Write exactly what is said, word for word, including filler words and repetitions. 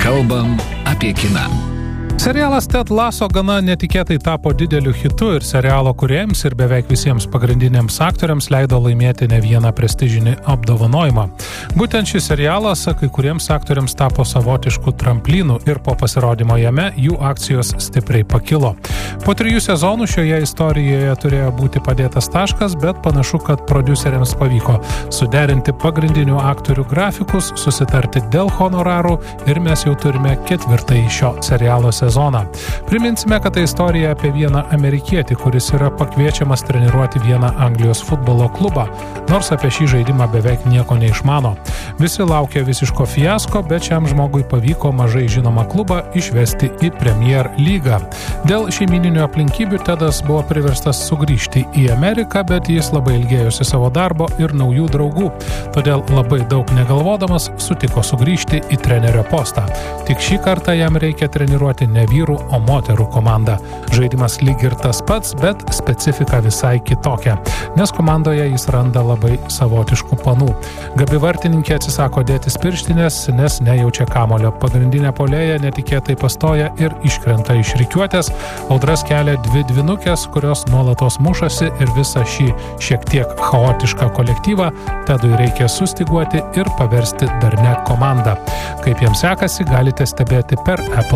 Kalbam apie kiną. Serialas Ted Lasso gana netikėtai tapo dideliu hitu ir serialo kūrėjams ir beveik visiems pagrindiniams aktoriams leido laimėti ne vieną prestižinį apdovanojimą. Būtent šis serialas kai kuriems aktoriams tapo savotišku tramplinu ir po pasirodymo jame jų akcijos stipriai pakilo. Po trijų sezonų šioje istorijoje turėjo būti padėtas taškas, bet panašu, kad prodiuseriams pavyko suderinti pagrindinių aktorių grafikus, susitarti dėl honorarų ir mes jau turime ketvirtąjį šio serialo sezoną. Sezoną. Priminsime, kad tai istorija apie vieną amerikietį, kuris yra pakviečiamas treniruoti vieną Anglijos futbolo klubą, nors apie šį žaidimą beveik nieko neišmano. Visi laukia visiško fiasko, bet šiam žmogui pavyko mažai žinomą klubą išvesti į Premier lygą. Dėl šeimininių aplinkybių Tedas buvo priverstas sugrįžti į Ameriką, bet jis labai ilgėjosi savo darbo ir naujų draugų, todėl labai daug negalvodamas sutiko sugrįžti į trenerio postą. Tik šį kartą jam reikia treniruoti ne vyrų, o moterų komandą. Žaidimas lyg ir tas pats, bet specifika visai kitokia, nes komandoje jis randa labai savotiškų planų. Gabi vartininkė atsisako dėtis pirštinės, nes nejaučia kamulio. Pagrindinė puolėja netikėtai pastoja ir iškrenta iš rikiuotės. Audras kelia dvi dvinukės, kurios nuolatos mušasi ir visą šį šiek tiek chaotišką kolektyvą Tedui reikia sustiguoti ir paversti darnia komandą. Kaip jam sekasi, galite stebėti per Apple